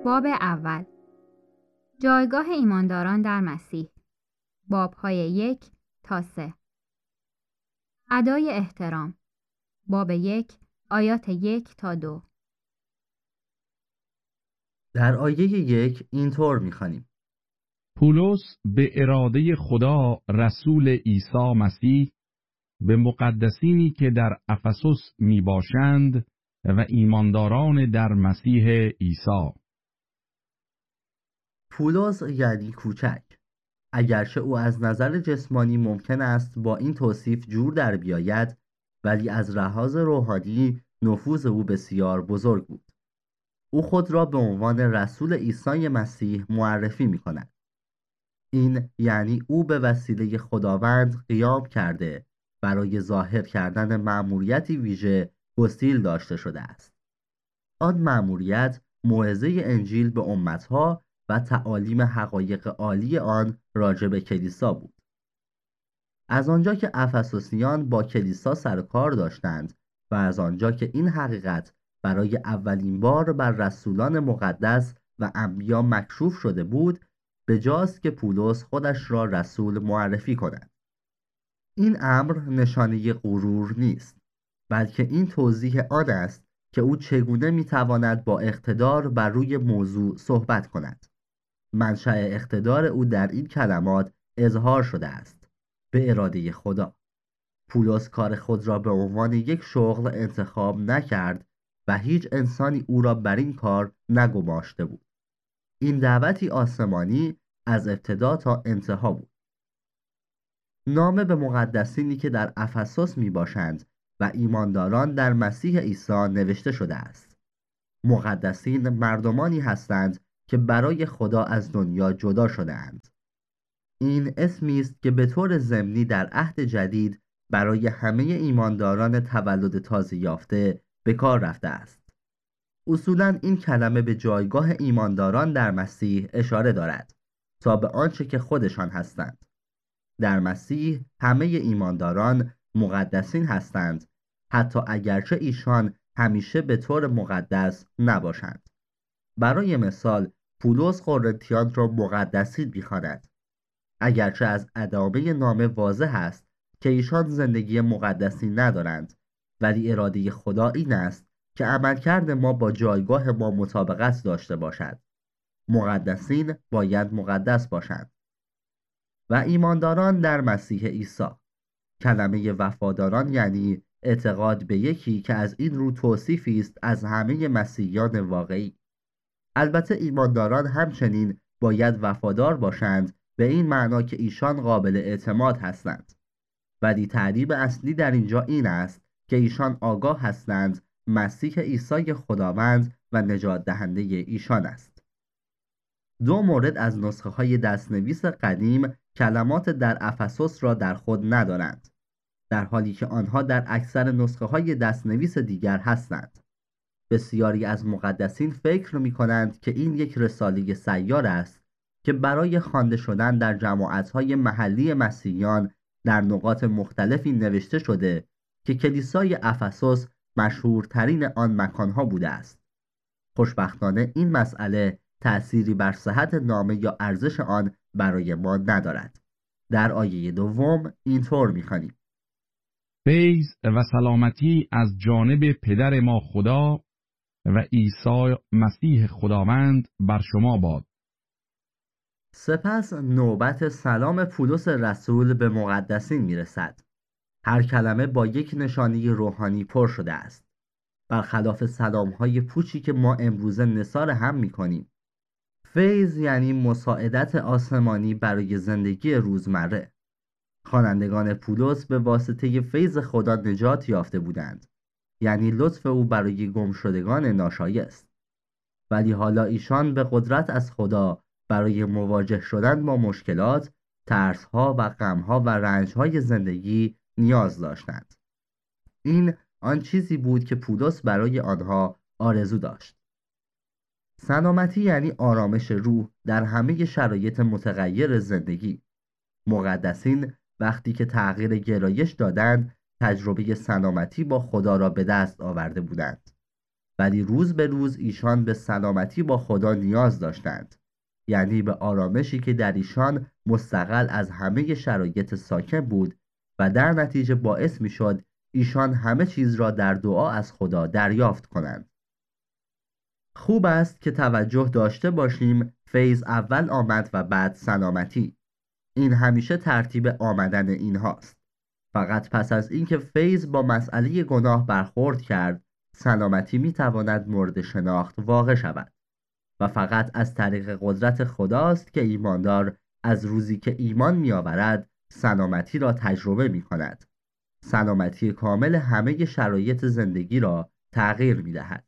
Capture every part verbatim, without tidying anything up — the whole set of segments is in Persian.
باب اول، جایگاه ایمانداران در مسیح، بابهای یک تا سه. ادای احترام، باب یک آیات یک تا دو. در آیه یک اینطور می‌خوانیم: پولس به اراده خدا رسول عیسی مسیح به مقدسینی که در افسوس می باشند و ایمانداران در مسیح عیسی. پولس یعنی کوچک. اگرچه او از نظر جسمانی ممکن است با این توصیف جور در بیاید، ولی از لحاظ روحانی نفوذ او بسیار بزرگ بود. او خود را به عنوان رسول عیسی مسیح معرفی می کند. این یعنی او به وسیله خداوند قیام کرده برای ظاهر کردن مأموریتی ویژه گسیل داشته شده است. آن مأموریت موعظه انجیل به امتها و تعالیم حقایق عالی آن راجع به کلیسا بود. از آنجا که افسوسیان با کلیسا سر و کار داشتند و از آنجا که این حقیقت برای اولین بار بر رسولان مقدس و انبیا مکشوف شده بود، بجاست که پولس خودش را رسول معرفی کند. این امر نشانه غرور نیست، بلکه این توضیح آن است که او چگونه میتواند با اقتدار بر روی موضوع صحبت کند. منشأ اقتدار او در این کلمات اظهار شده است: به اراده خدا. پولس کار خود را به عنوان یک شغل انتخاب نکرد و هیچ انسانی او را بر این کار نگماشته بود. این دعوتی آسمانی از ابتدا تا انتها بود. نامه به مقدسینی که در افسوس می باشند و ایمانداران در مسیح عیسی نوشته شده است. مقدسین مردمانی هستند که برای خدا از دنیا جدا شده اند. این اسمی است که به طور ضمنی در عهد جدید برای همه ایمانداران تولد تازه یافته به کار رفته است. اصولاً این کلمه به جایگاه ایمانداران در مسیح اشاره دارد تا به آنچه که خودشان هستند. در مسیح همه ایمانداران مقدسین هستند، حتی اگرچه ایشان همیشه به طور مقدس نباشند. برای مثال پولس قرنتیان را مقدسین می‌خواند، اگرچه از ادامه نامه واضح است که ایشان زندگی مقدسی ندارند، ولی اراده خدا این است که عملکرد ما با جایگاه ما مطابقت داشته باشد. مقدسین باید مقدس باشند. و ایمانداران در مسیح عیسی. کلمه وفاداران یعنی اعتقاد به یکی که از این رو توصیفی است از همه مسیحیان واقعی. البته ایمانداران همچنین باید وفادار باشند به این معنا که ایشان قابل اعتماد هستند. ولی تعریب اصلی در اینجا این است که ایشان آگاه هستند مسیح عیسی خداوند و نجات دهنده ایشان است. دو مورد از نسخه های دستنویس قدیم کلمات در افسوس را در خود ندارند، در حالی که آنها در اکثر نسخه های دستنویس دیگر هستند. بسیاری از مقدسین فکر می کنند که این یک رساله سیار است که برای خوانده شدن در جماعت‌های محلی مسیحیان در نقاط مختلفی نوشته شده که کلیسای افسوس مشهورترین آن مکانها بوده است. خوشبختانه این مسئله تأثیری بر صحت نامه یا ارزش آن برای ما ندارد. در آیه دوم اینطور می‌خوانیم: فیض و سلامتی از جانب پدر ما خدا و عیسی مسیح خداوند بر شما باد. سپس نوبت سلام پولس رسول به مقدسین میرسد. هر کلمه با یک نشانی روحانی پر شده است. برخلاف سلام‌های پوچی که ما امروزه نثار هم می‌کنیم. فیض یعنی مساعدت آسمانی برای زندگی روزمره. خوانندگان پولس به واسطه فیض خدا نجات یافته بودند، یعنی لطف او برای گمشدگان ناشایست. ولی حالا ایشان به قدرت از خدا برای مواجه شدن با مشکلات، ترس‌ها و غم‌ها و رنج‌های زندگی نیاز داشتند. این آن چیزی بود که پولس برای آنها آرزو داشت. سلامتی یعنی آرامش روح در همه شرایط متغیر زندگی. مقدسین وقتی که تغییر گرایش دادند، تجربه سلامتی با خدا را به دست آورده بودند. ولی روز به روز ایشان به سلامتی با خدا نیاز داشتند، یعنی به آرامشی که در ایشان مستقل از همه شرایط ساکن بود و در نتیجه باعث می شد ایشان همه چیز را در دعا از خدا دریافت کنند. خوب است که توجه داشته باشیم فیض اول آمد و بعد سلامتی. این همیشه ترتیب آمدن اینهاست. فقط پس از اینکه فیض با مسئله گناه برخورد کرد، سلامتی می تواند مورد شناخت واقع شود و فقط از طریق قدرت خداست که ایماندار از روزی که ایمان می آورد سلامتی را تجربه می کند. سلامتی کامل همه شرایط زندگی را تغییر می دهد.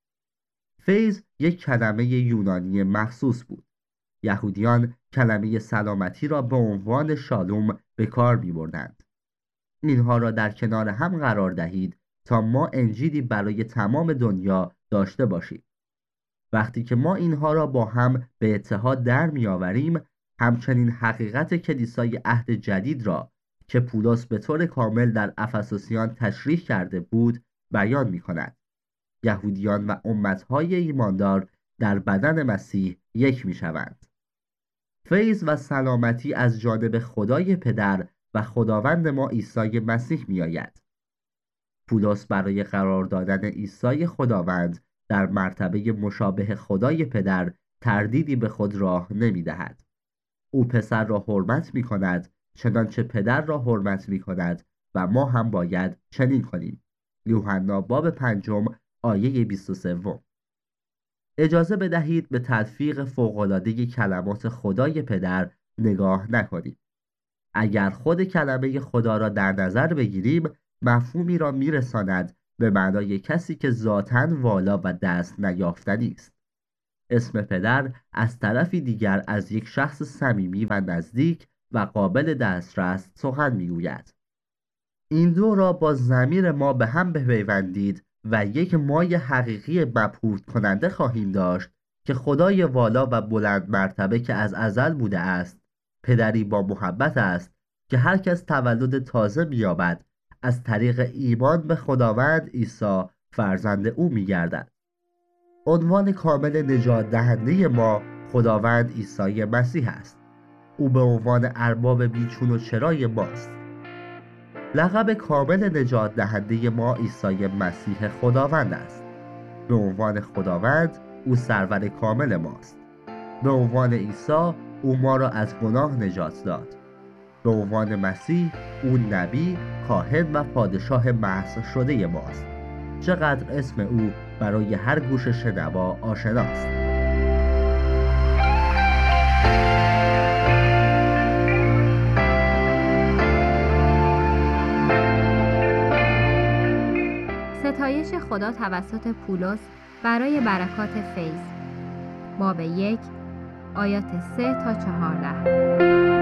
فیض یک کلمه یونانی مخصوص بود. یهودیان کلمه سلامتی را به عنوان شالوم به کار می بردند. اینها را در کنار هم قرار دهید تا ما انجیلی برای تمام دنیا داشته باشیم. وقتی که ما اینها را با هم به اتحاد در می آوریم، همچنین حقیقت کلیسای عهد جدید را که پولس به طور کامل در افسوسیان تشریح کرده بود بیان می کند. یهودیان و امتهای ایماندار در بدن مسیح یک می شوند. فیض و سلامتی از جانب خدای پدر و خداوند ما عیسی مسیح می آید. پولس برای قرار دادن عیسی خداوند در مرتبه مشابه خدای پدر تردیدی به خود راه نمی دهد. او پسر را حرمت می کند چنانچه پدر را حرمت می کند و ما هم باید چنین کنیم. یوحنا باب پنجم آیه بیست و سه. اجازه بدهید به تلفیق فوق‌العاده کلمات خدای پدر نگاه نکنیم. اگر خود کلمه خدا را در نظر بگیریم، مفهومی را میرساند به معنای کسی که ذاتاً والا و دست نیافتنی است. اسم پدر از طرفی دیگر از یک شخص صمیمی و نزدیک و قابل دسترس سخن میگوید. این دو را با ضمیر ما به هم بپیوندید و یک مایه حقیقی مبهوت کننده خواهیم داشت که خدای والا و بلند مرتبه که از ازل بوده است، پدری با محبت است که هر کس تولد تازه می‌یابد از طریق ایمان به خداوند عیسی فرزند او می‌گردد. عنوان کامل نجات دهنده ما خداوند عیسی مسیح است. او به عنوان ارباب بیچون و چرای ماست. لقب کامل نجات دهنده ما عیسی مسیح خداوند است. به عنوان خداوند او سرور کامل ماست. به عنوان عیسی او ما را از گناه نجات داد. به عنوان مسیح او نبی، کاهن و پادشاه محض شده ماست. چقدر اسم او برای هر گوش شنوا آشناست. ستایش خدا توسط پولس برای برکات فیض. باب یک آیات سه تا چهارده.